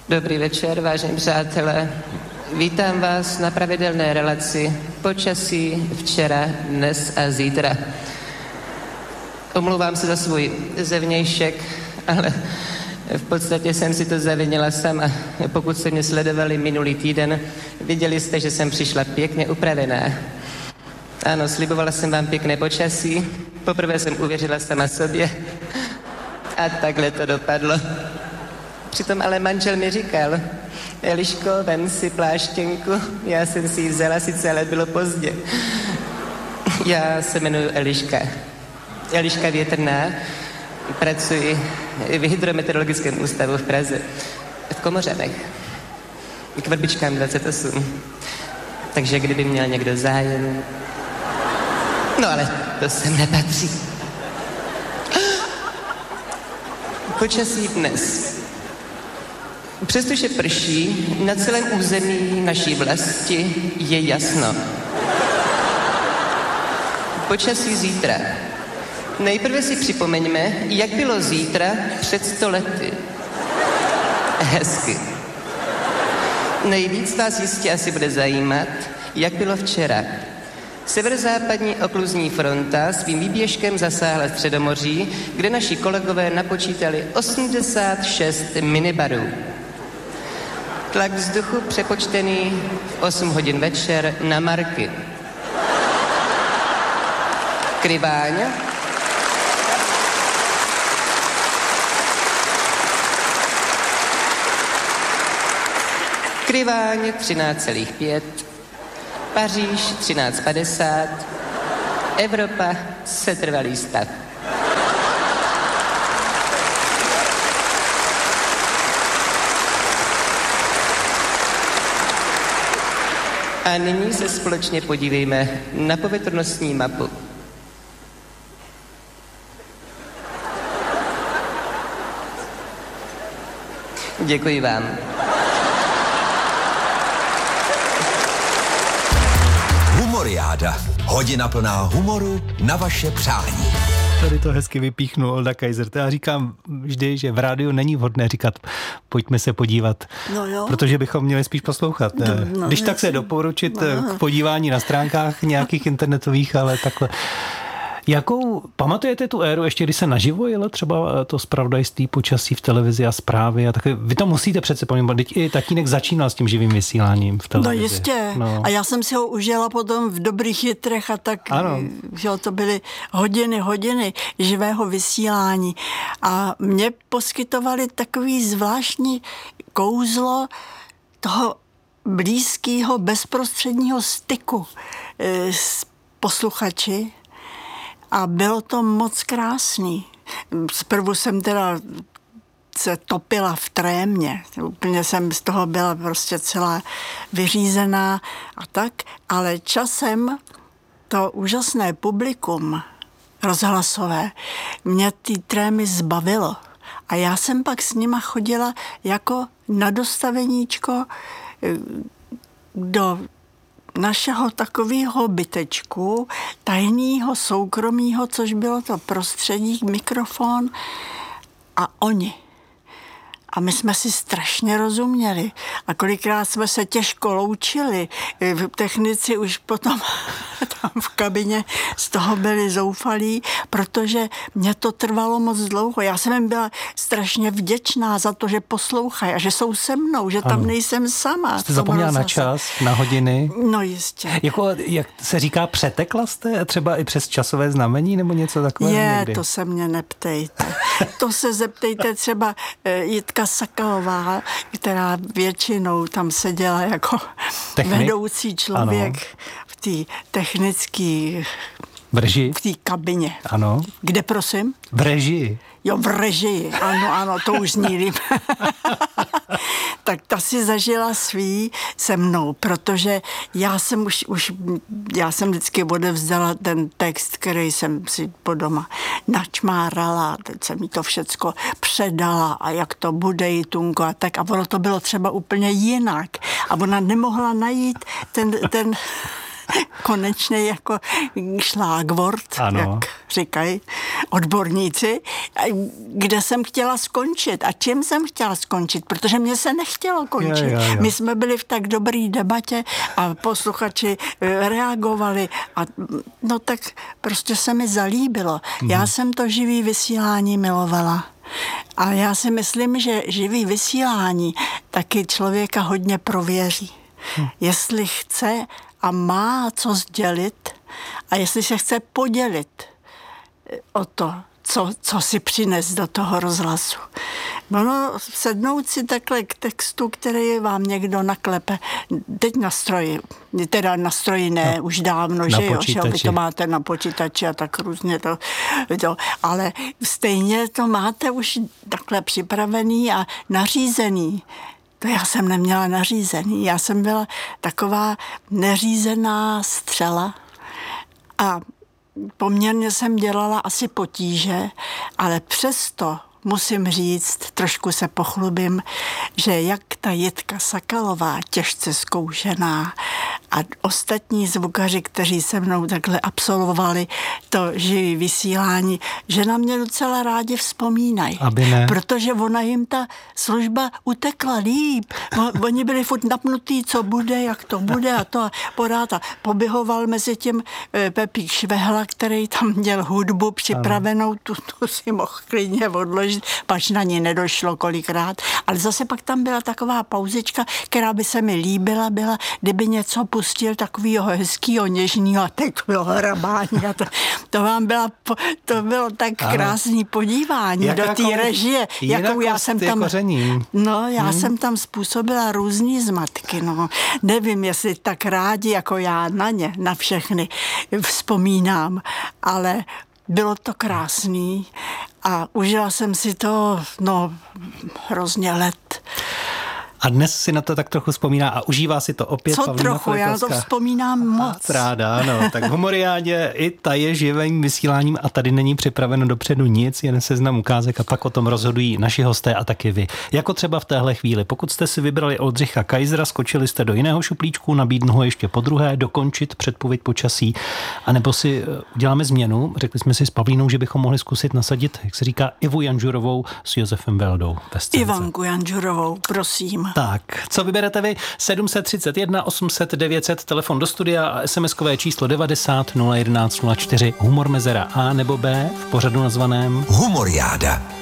Dobrý večer, vážení přátelé. Vítám vás na pravidelné relaci Počasí včera, dnes a zítra. Omlouvám se za svůj zevnějšek, ale v podstatě jsem si to zavinila sama. Pokud jste mě sledovali minulý týden, viděli jste, že jsem přišla pěkně upravená. Ano, slibovala jsem vám pěkné počasí. Poprvé jsem uvěřila sama sobě. A takhle to dopadlo. Přitom ale manžel mi říkal: Eliško, vem si pláštěnku. Já jsem si ji vzala, sice ale bylo pozdě. Já se jmenuji Eliška. Eliška Větrná. Pracuji v Hydrometeorologickém ústavu v Praze. V Komořanech. K Vrbičkám 28. Takže kdyby měl někdo zájem... No ale to sem nepatří. Počasí dnes. Přestože prší, na celém území naší vlasti je jasno. Počasí zítra. Nejprve si připomeňme, jak bylo zítra před 100 lety. Hezky. Nejvíc vás jistě asi bude zajímat, jak bylo včera. Severozápadní okluzní fronta svým výběžkem zasáhla Středomoří, kde naši kolegové napočítali 86 minibarů. Tlak vzduchu přepočtený v 8 hodin večer na marky. Kryváň. Kryváň 13,5. Paříž 13,50. Evropa setrvalý stav. A nyní se společně podívejme na povětrnostní mapu. Děkuji vám. Humoriáda. Hodina plná humoru na vaše přání. Tady to hezky vypíchnul Olda Kaiser. Já říkám vždy, že v rádiu není vhodné říkat pojďme se podívat, protože bychom měli spíš poslouchat. Když tak se doporučit k podívání na stránkách nějakých internetových, ale takhle. Jakou, pamatujete tu éru, ještě když se naživo jelo třeba to zpravodajství počasí v televizi a zprávy a takové, vy to musíte přece pamatovat, teď i tatínek začínal s tím živým vysíláním v televizi. No jistě, a já jsem si ho užila potom v Dobrých jitrech a tak, že to byly hodiny živého vysílání a mě poskytovali takový zvláštní kouzlo toho blízkého bezprostředního styku s posluchači. A bylo to moc krásný. Zprvu jsem teda se topila v trémě. Úplně jsem z toho byla prostě celá vyřízená a tak. Ale časem to úžasné publikum rozhlasové mě ty trémy zbavilo. A já jsem pak s nima chodila jako na dostaveníčko do našeho takového bytečku, tajného, soukromého, což bylo to prostředí, mikrofon a oni. A my jsme si strašně rozuměli. A kolikrát jsme se těžko loučili. Technici už potom tam v kabině z toho byli zoufalí, protože mě to trvalo moc dlouho. Já jsem jim byla strašně vděčná za to, že poslouchají a že jsou se mnou, že tam nejsem sama. Jste zapomněla na čas, na hodiny? No jistě. Jako, jak se říká, přetekla jste třeba i přes časové znamení nebo něco takového někdy? To se mě neptejte. To se zeptejte třeba Jitka Sakalová, která většinou tam seděla jako vedoucí člověk v té technické... V režii? V té kabině. Ano. Kde, prosím? V režii. Jo, v režii. Ano, to už zní líp. Tak ta si zažila svý se mnou, protože já jsem já jsem vždycky odevzdala ten text, který jsem si po doma načmárala, teď jsem jí to všecko předala a jak to bude jí Tunko a tak. A ono to bylo třeba úplně jinak. A ona nemohla najít ten konečně jako šlágvort, jak říkají odborníci, kde jsem chtěla skončit a čím jsem chtěla skončit, protože mě se nechtělo končit. My jsme byli v tak dobrý debatě a posluchači reagovali a no tak prostě se mi zalíbilo. Já jsem to živý vysílání milovala. A já si myslím, že živý vysílání taky člověka hodně prověří. Jestli chce a má co sdělit a jestli se chce podělit o to, co si přines do toho rozhlasu. Ono sednout si takhle k textu, který vám někdo naklepe, teď na stroji, teda na stroji ne, už dávno, že jo, vy to máte na počítači a tak různě to, ale stejně to máte už takhle připravený a nařízený. To já jsem neměla nařízený, já jsem byla taková neřízená střela a poměrně jsem dělala asi potíže, ale přesto musím říct, trošku se pochlubím, že jak ta Jitka Sakalová, těžce zkoušená, a ostatní zvukaři, kteří se mnou takhle absolvovali to živý vysílání, že na mě docela rádi vzpomínají. Protože ona jim ta služba utekla líp. Oni byli furt napnutí, co bude, jak to bude a to porád. A poběhoval mezi tím Pepík Švehla, který tam měl hudbu připravenou, tu si mohl klidně odložit, pač na ní nedošlo kolikrát. Ale zase pak tam byla taková pauzička, která by se mi líbila, byla, kdyby něco pustil takovýho hezkýho, něžnýho a takového hrabání. To vám bylo tak krásný podívání do té režie, jakou já jsem tam... Koření. No, já jsem tam způsobila různý zmatky, no. Nevím, jestli tak rádi, jako já na ně, na všechny vzpomínám, ale bylo to krásný a užila jsem si to, hrozně let. A dnes si na to tak trochu vzpomíná a užívá si to opět Co Pavlína trochu, já to vzpomínám moc. Ráda, ano. Tak v Humoriádě i ta je živým vysíláním a tady není připraveno dopředu nic, jen seznam ukázek a pak o tom rozhodují naši hosté a taky vy. Jako třeba v téhle chvíli. Pokud jste si vybrali Oldřicha Kaisera, skočili jste do jiného šuplíčku, nabídnu ho ještě podruhé, dokončit předpověď počasí, anebo si uděláme změnu. Řekli jsme si s Pavlínou, že bychom mohli zkusit nasadit, jak se říká, Ivu Janžurovou s Josefem Veldou. Ivanku Janžurovou, prosím. Tak, co vyberete vy? 731 800 900, telefon do studia a SMS-kové číslo 90 011 04, humor mezera A nebo B v pořadu nazvaném Humoriáda.